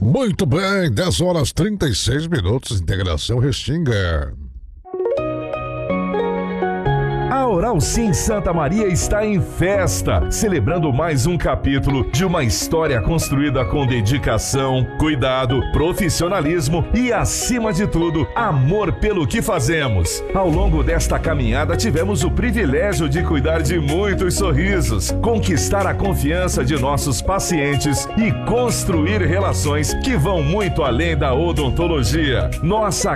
Muito bem, 10 horas 36 minutos, Integração Restinga. A Oral Sim Santa Maria está em festa, celebrando mais um capítulo de uma história construída com dedicação, cuidado, profissionalismo e, acima de tudo, amor pelo que fazemos. Ao longo desta caminhada, tivemos o privilégio de cuidar de muitos sorrisos, conquistar a confiança de nossos pacientes e construir relações que vão muito além da odontologia. Nossa